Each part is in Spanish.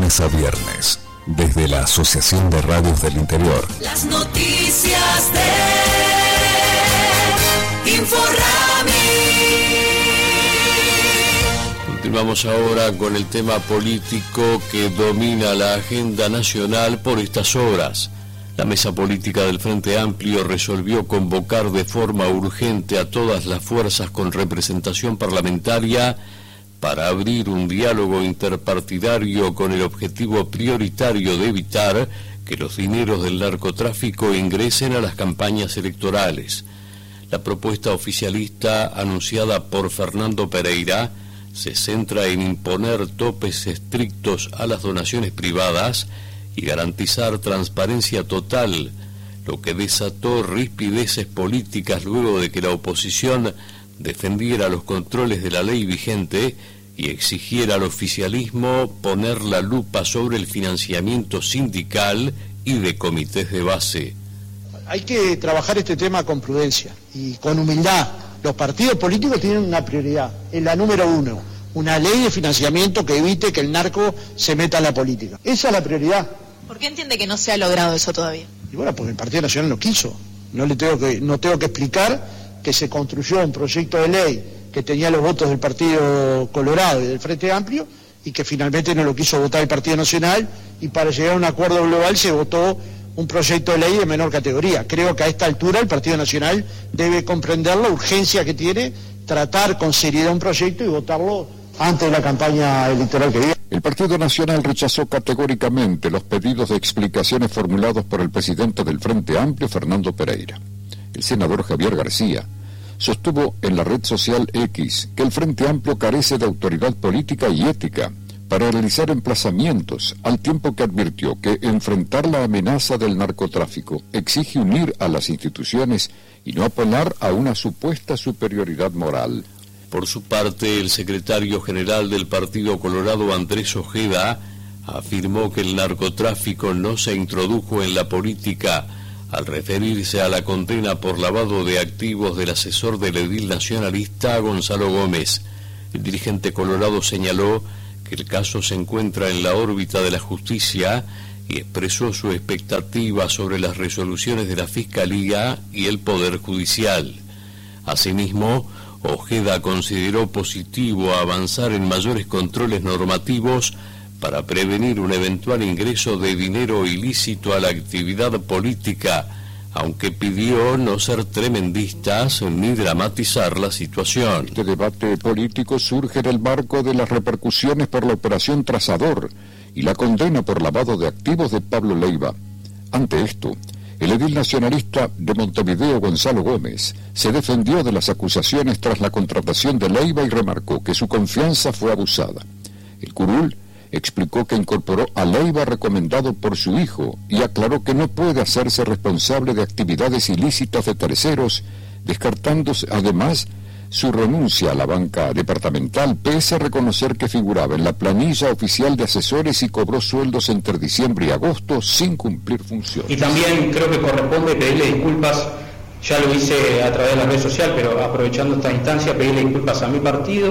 lunes a viernes, desde la Asociación de Radios del Interior. Las noticias de Inforrami. Continuamos ahora con el tema político que domina la agenda nacional por estas horas. La mesa política del Frente Amplio resolvió convocar de forma urgente a todas las fuerzas con representación parlamentaria para abrir un diálogo interpartidario con el objetivo prioritario de evitar que los dineros del narcotráfico ingresen a las campañas electorales. La propuesta oficialista anunciada por Fernando Pereira se centra en imponer topes estrictos a las donaciones privadas y garantizar transparencia total, lo que desató rispideces políticas luego de que la oposición defendiera los controles de la ley vigente y exigiera al oficialismo poner la lupa sobre el financiamiento sindical y de comités de base. Hay que trabajar este tema con prudencia y con humildad. Los partidos políticos tienen una prioridad, es la número uno, una ley de financiamiento que evite que el narco se meta en la política. Esa es la prioridad. ¿Por qué entiende que no se ha logrado eso todavía? Y bueno, porque el Partido Nacional no quiso. No tengo que explicar que se construyó un proyecto de ley que tenía los votos del Partido Colorado y del Frente Amplio y que finalmente no lo quiso votar el Partido Nacional, y para llegar a un acuerdo global se votó un proyecto de ley de menor categoría. Creo que a esta altura el Partido Nacional debe comprender la urgencia que tiene, tratar con seriedad un proyecto y votarlo antes de la campaña electoral que viene. El Partido Nacional rechazó categóricamente los pedidos de explicaciones formulados por el presidente del Frente Amplio, Fernando Pereira. El senador Javier García sostuvo en la red social X que el Frente Amplio carece de autoridad política y ética para realizar emplazamientos, al tiempo que advirtió que enfrentar la amenaza del narcotráfico exige unir a las instituciones y no apelar a una supuesta superioridad moral. Por su parte, el secretario general del Partido Colorado, Andrés Ojeda, afirmó que el narcotráfico no se introdujo en la política al referirse a la condena por lavado de activos del asesor del edil nacionalista Gonzalo Gómez. El dirigente colorado señaló que el caso se encuentra en la órbita de la justicia y expresó su expectativa sobre las resoluciones de la Fiscalía y el Poder Judicial. Asimismo, Ojeda consideró positivo avanzar en mayores controles normativos para prevenir un eventual ingreso de dinero ilícito a la actividad política, aunque pidió no ser tremendistas ni dramatizar la situación. Este debate político surge en el marco de las repercusiones por la operación Trazador y la condena por lavado de activos de Pablo Leiva. Ante esto, el edil nacionalista de Montevideo, Gonzalo Gómez, se defendió de las acusaciones tras la contratación de Leiva y remarcó que su confianza fue abusada. El curul explicó que incorporó a Leiva recomendado por su hijo y aclaró que no puede hacerse responsable de actividades ilícitas de terceros, descartándose además su renuncia a la banca departamental, pese a reconocer que figuraba en la planilla oficial de asesores y cobró sueldos entre diciembre y agosto sin cumplir funciones. Y también creo que corresponde pedirle disculpas, ya lo hice a través de la red social, pero aprovechando esta instancia, pedirle disculpas a mi partido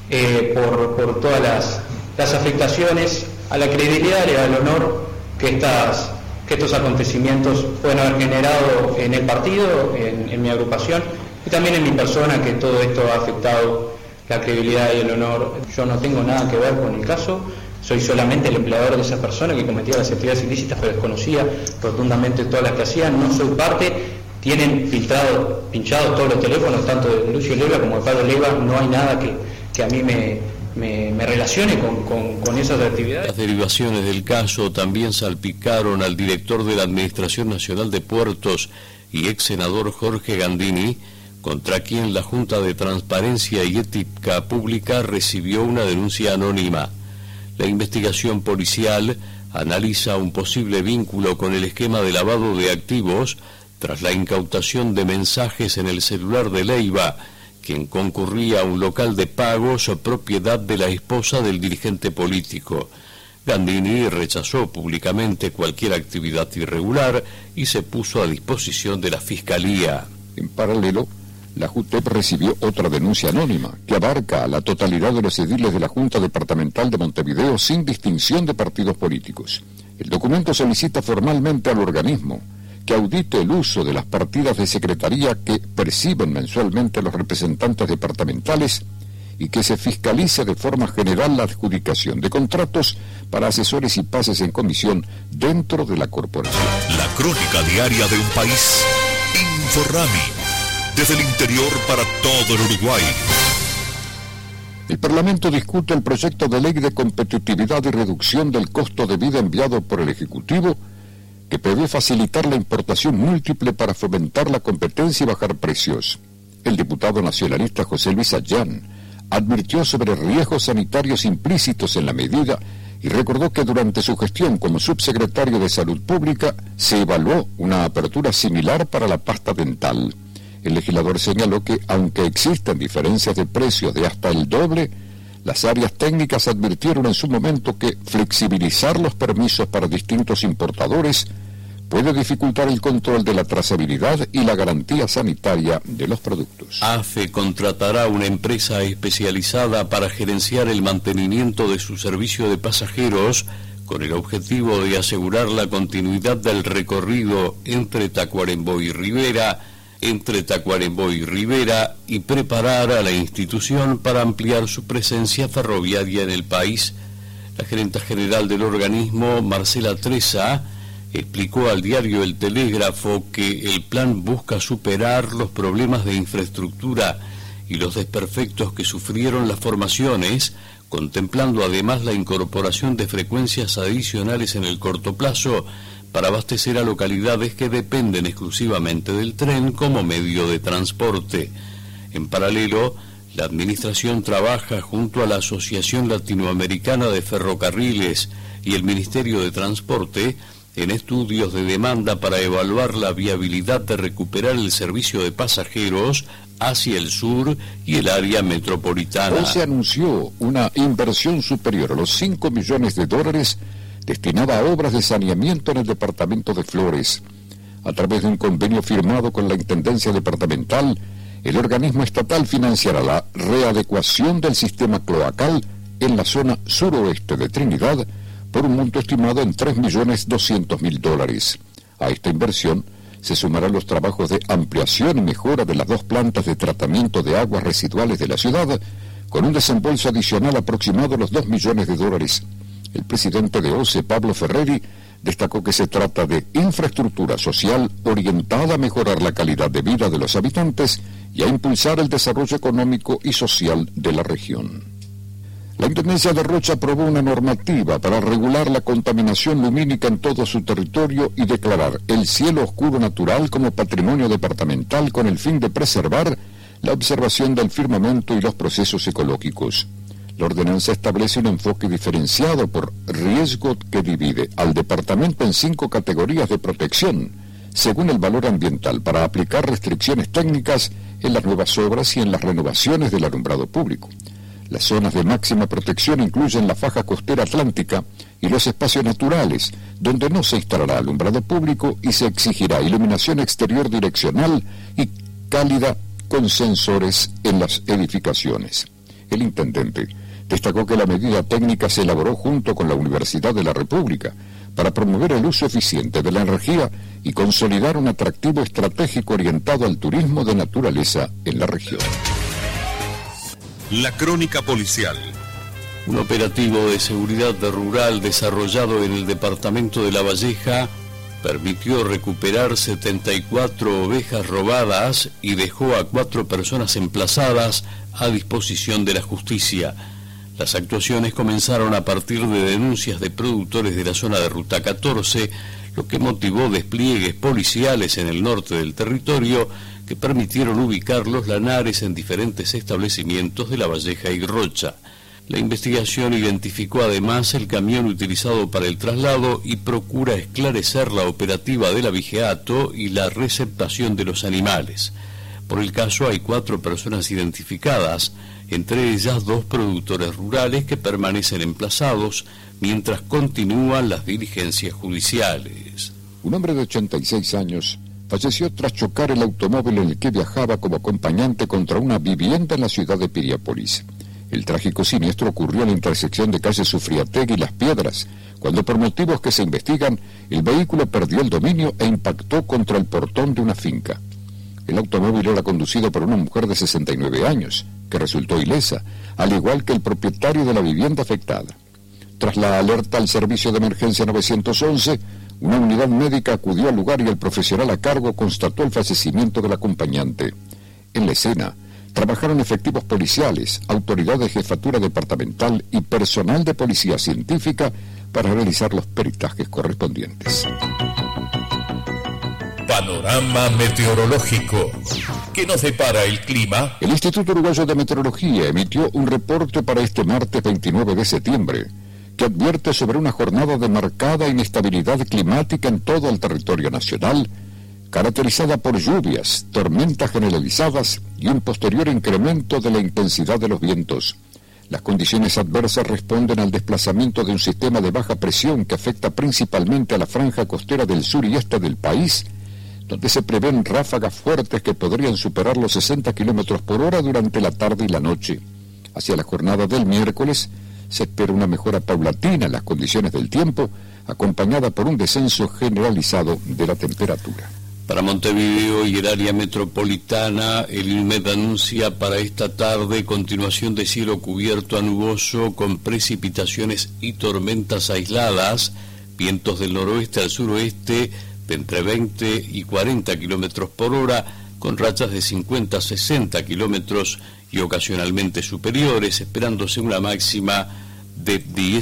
por todas las afectaciones a la credibilidad y al honor que estos acontecimientos pueden haber generado en el partido, en mi agrupación, y también en mi persona, que todo esto ha afectado la credibilidad y el honor. Yo no tengo nada que ver con el caso, soy solamente el empleador de esa persona que cometía las actividades ilícitas, pero desconocía rotundamente todas las que hacían, no soy parte. Tienen pinchados todos los teléfonos, tanto de Lucio Leiva como de Pablo Leiva, no hay nada que a mí me relacione con esas actividades. Las derivaciones del caso también salpicaron al director de la Administración Nacional de Puertos y ex senador Jorge Gandini, contra quien la Junta de Transparencia y Ética Pública recibió una denuncia anónima. La investigación policial analiza un posible vínculo con el esquema de lavado de activos tras la incautación de mensajes en el celular de Leiva, quien concurría a un local de pagos propiedad de la esposa del dirigente político. Gandini rechazó públicamente cualquier actividad irregular y se puso a disposición de la Fiscalía. En paralelo, la JUTEP recibió otra denuncia anónima que abarca a la totalidad de los ediles de la Junta Departamental de Montevideo sin distinción de partidos políticos. El documento solicita formalmente al organismo que audite el uso de las partidas de secretaría que perciben mensualmente los representantes departamentales y que se fiscalice de forma general la adjudicación de contratos para asesores y pases en comisión dentro de la corporación. La crónica diaria de un país. Inforrami. Desde el interior para todo el Uruguay. El Parlamento discute el proyecto de ley de competitividad y reducción del costo de vida enviado por el Ejecutivo, que prevé facilitar la importación múltiple para fomentar la competencia y bajar precios. El diputado nacionalista José Luis Ayán advirtió sobre riesgos sanitarios implícitos en la medida y recordó que durante su gestión como subsecretario de Salud Pública se evaluó una apertura similar para la pasta dental. El legislador señaló que, aunque existen diferencias de precios de hasta el doble, las áreas técnicas advirtieron en su momento que flexibilizar los permisos para distintos importadores puede dificultar el control de la trazabilidad y la garantía sanitaria de los productos. AFE contratará una empresa especializada para gerenciar el mantenimiento de su servicio de pasajeros con el objetivo de asegurar la continuidad del recorrido entre Tacuarembó y Rivera, y preparar a la institución para ampliar su presencia ferroviaria en el país. La gerenta general del organismo, Marcela Treza, explicó al diario El Telégrafo que el plan busca superar los problemas de infraestructura y los desperfectos que sufrieron las formaciones, contemplando además la incorporación de frecuencias adicionales en el corto plazo para abastecer a localidades que dependen exclusivamente del tren como medio de transporte. En paralelo, la Administración trabaja junto a la Asociación Latinoamericana de Ferrocarriles y el Ministerio de Transporte en estudios de demanda para evaluar la viabilidad de recuperar el servicio de pasajeros hacia el sur y el área metropolitana. Hoy se anunció una inversión superior a los $5 millones destinada a obras de saneamiento en el departamento de Flores. A través de un convenio firmado con la Intendencia Departamental, el organismo estatal financiará la readecuación del sistema cloacal en la zona suroeste de Trinidad por un monto estimado en $3.200.000. A esta inversión se sumarán los trabajos de ampliación y mejora de las 2 plantas de tratamiento de aguas residuales de la ciudad, con un desembolso adicional aproximado a los $2 millones. El presidente de OCE, Pablo Ferreri, destacó que se trata de infraestructura social orientada a mejorar la calidad de vida de los habitantes y a impulsar el desarrollo económico y social de la región. La Intendencia de Rocha aprobó una normativa para regular la contaminación lumínica en todo su territorio y declarar el cielo oscuro natural como patrimonio departamental con el fin de preservar la observación del firmamento y los procesos ecológicos. La ordenanza establece un enfoque diferenciado por riesgo que divide al departamento en 5 categorías de protección, según el valor ambiental, para aplicar restricciones técnicas en las nuevas obras y en las renovaciones del alumbrado público. Las zonas de máxima protección incluyen la faja costera atlántica y los espacios naturales, donde no se instalará alumbrado público y se exigirá iluminación exterior direccional y cálida con sensores en las edificaciones. El intendente destacó que la medida técnica se elaboró junto con la Universidad de la República para promover el uso eficiente de la energía y consolidar un atractivo estratégico orientado al turismo de naturaleza en la región. La crónica policial. Un operativo de seguridad rural desarrollado en el departamento de La Valleja permitió recuperar 74 ovejas robadas y dejó a 4 personas emplazadas a disposición de la justicia. Las actuaciones comenzaron a partir de denuncias de productores de la zona de Ruta 14, lo que motivó despliegues policiales en el norte del territorio que permitieron ubicar los lanares en diferentes establecimientos de La Valleja y Rocha. La investigación identificó además el camión utilizado para el traslado y procura esclarecer la operativa del abigeato y la receptación de los animales. Por el caso hay 4 personas identificadas, entre ellas 2 productores rurales que permanecen emplazados mientras continúan las diligencias judiciales. Un hombre de 86 años falleció tras chocar el automóvil en el que viajaba como acompañante contra una vivienda en la ciudad de Piriápolis. El trágico siniestro ocurrió en la intersección de calle Sufriategui y Las Piedras, cuando por motivos que se investigan, el vehículo perdió el dominio e impactó contra el portón de una finca. El automóvil era conducido por una mujer de 69 años, que resultó ilesa, al igual que el propietario de la vivienda afectada. Tras la alerta al servicio de emergencia 911, una unidad médica acudió al lugar y el profesional a cargo constató el fallecimiento del acompañante. En la escena, trabajaron efectivos policiales, autoridades de jefatura departamental y personal de policía científica para realizar los peritajes correspondientes. Panorama meteorológico. ¿Qué nos depara el clima? El Instituto Uruguayo de Meteorología emitió un reporte para este martes 29 de septiembre, que advierte sobre una jornada de marcada inestabilidad climática en todo el territorio nacional, caracterizada por lluvias, tormentas generalizadas y un posterior incremento de la intensidad de los vientos. Las condiciones adversas responden al desplazamiento de un sistema de baja presión que afecta principalmente a la franja costera del sur y este del país, donde se prevén ráfagas fuertes que podrían superar los 60 km por hora durante la tarde y la noche. Hacia la jornada del miércoles se espera una mejora paulatina en las condiciones del tiempo, acompañada por un descenso generalizado de la temperatura. Para Montevideo y el área metropolitana, el INMED anuncia para esta tarde continuación de cielo cubierto a nuboso con precipitaciones y tormentas aisladas, vientos del noroeste al suroeste de entre 20 y 40 kilómetros por hora, con rachas de 50 a 60 kilómetros y ocasionalmente superiores, esperándose una máxima de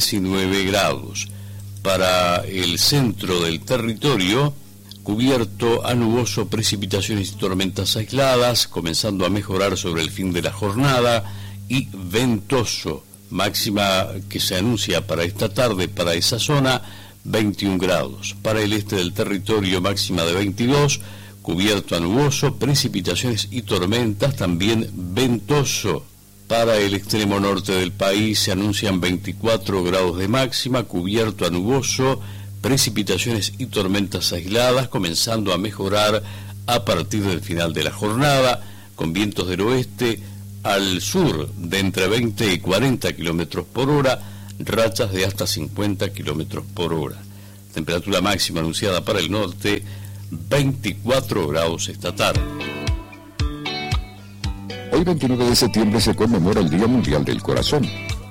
19 grados. Para el centro del territorio, cubierto a nuboso, precipitaciones y tormentas aisladas, comenzando a mejorar sobre el fin de la jornada, y ventoso, máxima que se anuncia para esta tarde para esa zona, 21 grados. Para el este del territorio, máxima de 22, cubierto a nuboso, precipitaciones y tormentas, también ventoso. Para el extremo norte del país se anuncian 24 grados de máxima, cubierto a nuboso, precipitaciones y tormentas aisladas, comenzando a mejorar a partir del final de la jornada, con vientos del oeste al sur de entre 20 y 40 kilómetros por hora, rachas de hasta 50 kilómetros por hora. Temperatura máxima anunciada para el norte, 24 grados esta tarde. Hoy 29 de septiembre se conmemora el Día Mundial del Corazón.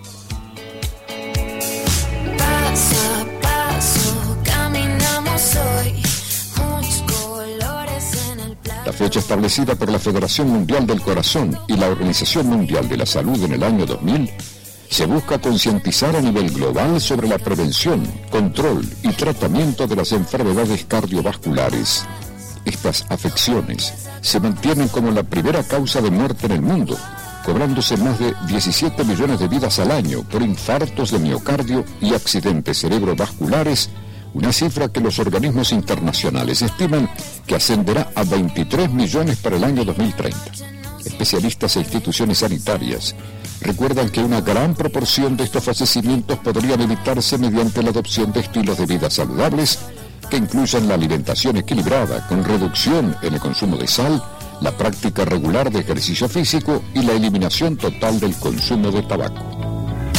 La fecha establecida por la Federación Mundial del Corazón y la Organización Mundial de la Salud en el año 2000 se busca concientizar a nivel global sobre la prevención, control y tratamiento de las enfermedades cardiovasculares. Estas afecciones se mantienen como la primera causa de muerte en el mundo, cobrándose más de 17 millones de vidas al año por infartos de miocardio y accidentes cerebrovasculares, una cifra que los organismos internacionales estiman que ascenderá a 23 millones para el año 2030. Especialistas e instituciones sanitarias recuerdan que una gran proporción de estos fallecimientos podrían evitarse mediante la adopción de estilos de vida saludables que incluyan la alimentación equilibrada con reducción en el consumo de sal, la práctica regular de ejercicio físico y la eliminación total del consumo de tabaco.